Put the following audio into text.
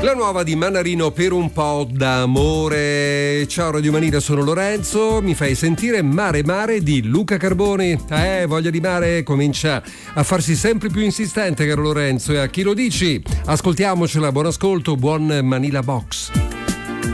La nuova di Mannarino, Per un po' d'amore. Ciao Radio Manila, sono Lorenzo. Mi fai sentire Mare Mare di Luca Carboni. Voglia di mare comincia a farsi sempre più insistente, caro Lorenzo. E a chi lo dici? Ascoltiamocela, buon ascolto, buon Manila Box.